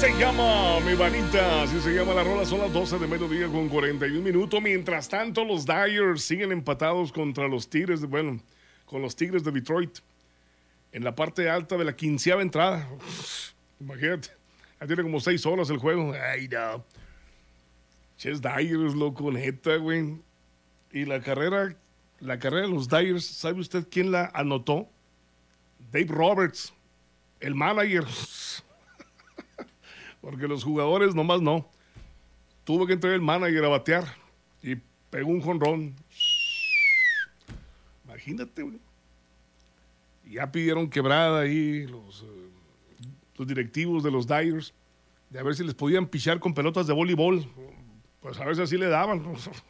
se llama Mi Vanita, así se llama la rola. Son las 12 de mediodía con 41 minutos. Mientras tanto, los Dyers siguen empatados contra los Tigres, con los Tigres de Detroit. En la parte alta de la 15ª entrada. Imagínate, ya tiene como 6 horas el juego. Ay, no. Ches Dyers, loco, neta, güey. Y la carrera de los Dyers, ¿sabe usted quién la anotó? Dave Roberts, el manager. Porque los jugadores nomás no. Tuvo que entrar el manager a batear y pegó un jonrón. Imagínate, güey. Ya pidieron quebrada ahí los directivos de los Dyers, de a ver si les podían pichar con pelotas de voleibol. Pues a ver si así le daban.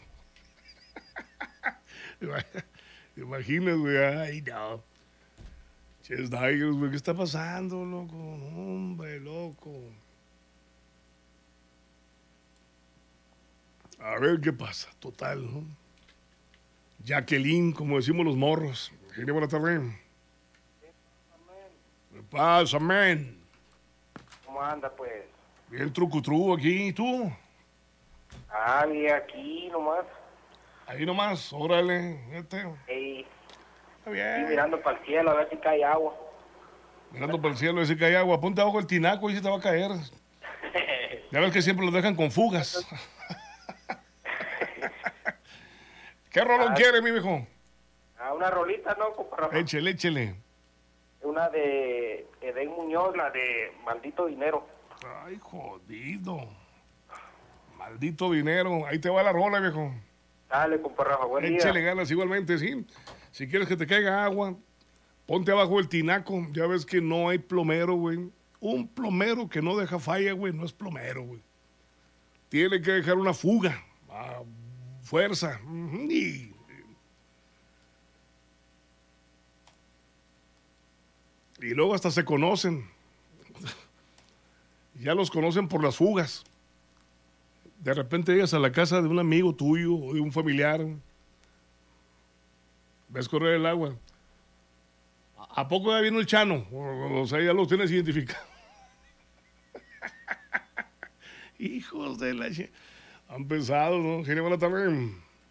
Imagínate, güey. Ay, no. Ches Dyers, güey. ¿Qué está pasando, loco? Hombre, loco. A ver qué pasa. Total, ¿no? Jacqueline, como decimos los morros. Genia, buena tarde. ¿Qué pasa, man? ¿Cómo anda, pues? Bien trucutru aquí. ¿Y tú? Ah, bien, aquí nomás. Ahí nomás, órale. Vete. Ey, Está bien. y mirando para el cielo a ver si cae agua. Mirando para el cielo, a ver si cae agua. Ponte abajo el tinaco y se te va a caer. Ya ves que siempre los dejan con fugas. ¿Qué rolón quiere, mi viejo? Ah, una rolita, ¿no, compa? Échele, échele. Una de Edén Muñoz, la de Maldito Dinero. Ay, jodido. Maldito dinero. Ahí te va la rola, viejo. Dale, compa Rafa, buen día. Échele ganas igualmente, sí. Si quieres que te caiga agua, ponte abajo el tinaco. Ya ves que no hay plomero, güey. Un plomero que no deja falla, güey, no es plomero, güey. Tiene que dejar una fuga. Fuerza. Y luego hasta se conocen. Ya los conocen por las fugas. De repente llegas a la casa de un amigo tuyo o de un familiar. Ves correr el agua. ¿A poco ya vino el Chano? O sea, ya los tienes identificados. Hijos de la... Han pensado, ¿no? Genia, buena tarde.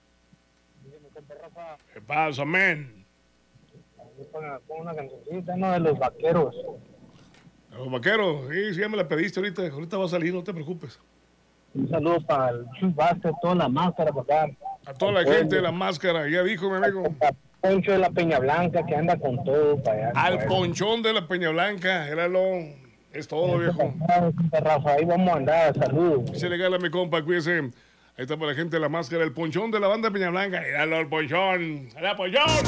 ¿Qué pasa, man? Con una cancioncita, ¿no? De los vaqueros. Los vaqueros, sí, ya me la pediste ahorita. Ahorita va a salir, no te preocupes. Un saludo para el Chubasque, toda la máscara para acá. A toda la gente de la máscara, ya dijo mi amigo. Poncho de la Peña Blanca, que anda con todo para allá. Al ponchón de la Peña Blanca, éralo. Es todo, viejo. Rafa, ahí vamos a andar, saludos. Se le gana mi compa, cuídese. Ahí está para la gente de la máscara, el ponchón de la banda Peña Blanca. Éralo, el ponchón. ¡Era ponchón!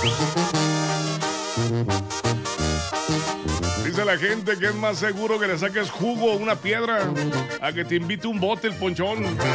Dice la gente que es más seguro que le saques jugo a una piedra a que te invite un bote el ponchón.